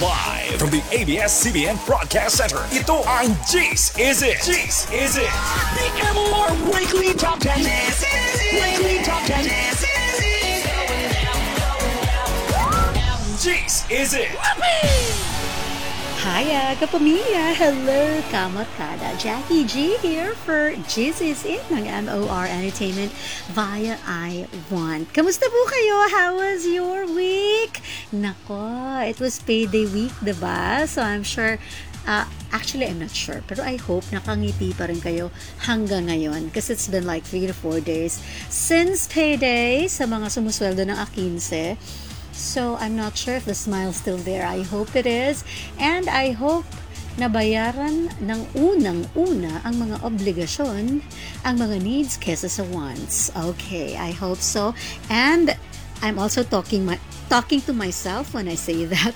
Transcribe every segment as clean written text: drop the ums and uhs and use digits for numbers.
Live from the ABS-CBN Broadcast Center, ito ang G's Is It? G's Is It? The MOR Weekly Top 10. Weekly Top 10. G's Is It? Hiya, kapamilya! Hello, kamarkada! Jackie G here for G's Is It ng MOR Entertainment via I Want. Kamusta po kayo? How was your week? Nako, it was payday week, diba? So I'm sure, actually I'm not sure, pero I hope nakangiti pa rin kayo hanggang ngayon because it's been like 3 to 4 days since payday sa mga sumusweldo ng A15. So, I'm not sure if the smile's still there. I hope it is. And I hope nabayaran ng unang-una ang mga obligasyon, ang mga needs kesa sa wants. Okay, I hope so. And I'm also talking to myself when I say that.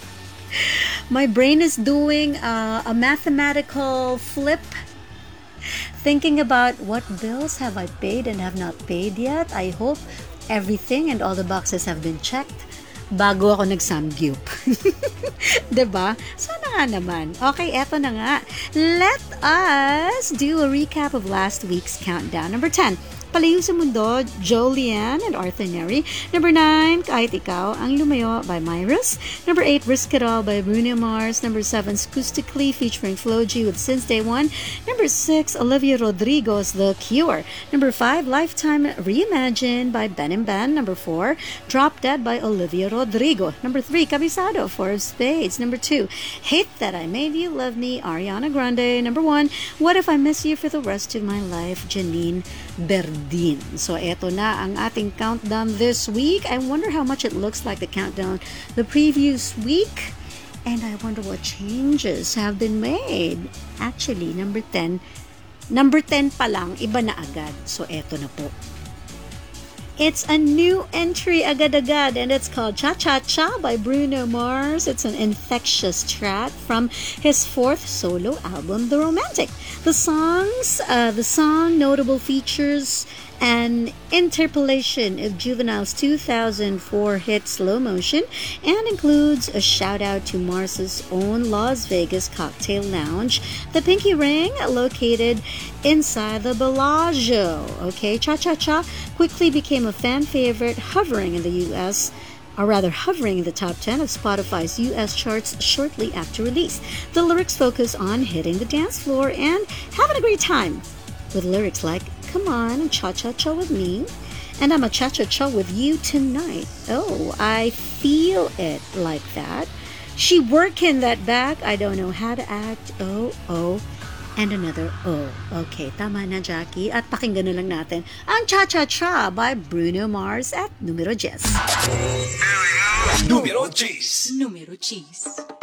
My brain is doing a mathematical flip, thinking about what bills have I paid and have not paid yet. I hope everything and all the boxes have been checked bago ako nag-samgyup. Diba? Sana nga naman. Okay, eto na nga. Let us do a recap of last week's countdown. Number 10, Palayo sa Mundo, Jolian and Arthur Neri. Number 9, Kahit Ikaw Ang Lumayo by Myros. Number 8, Risk It All by Bruno Mars. Number 7, Acoustically featuring Flo G with Since Day One. Number 6, Olivia Rodrigo's The Cure. Number 5, Lifetime Reimagined by Ben and Ben. Number 4, Drop Dead by Olivia Rodrigo. Number 3, Cabisado, Four of Spades. Number 2, Hate That I Made You Love Me, Ariana Grande. Number 1, What If I Miss You for the Rest of My Life, Janine Berdin. So, eto na ang ating countdown this week. I wonder how much it looks like the countdown the previous week. And I wonder what changes have been made. Actually, number 10 pa lang, iba na agad. So, eto na po. It's a new entry agad-agad and it's called Cha Cha Cha by Bruno Mars. It's an infectious track from his 4th solo album, The Romantic. The song notable features an interpolation of Juvenile's 2004 hit Slow Motion and includes a shout out to Mars's own Las Vegas cocktail lounge, the Pinky Ring, located inside the Bellagio. Okay, Cha Cha Cha quickly became a fan favorite, hovering in the top 10 of Spotify's US charts shortly after release. The lyrics focus on hitting the dance floor and having a great time, with lyrics like, "Come on and cha-cha-cha with me, and I'm a cha-cha-cha with you tonight." Oh, I feel it like that. She working that back, I don't know how to act. Oh, and another oh. Okay, tama na, Jackie. At pakinggan na lang natin ang Cha-Cha-Cha by Bruno Mars at numero 10. Numero 10. Número 10.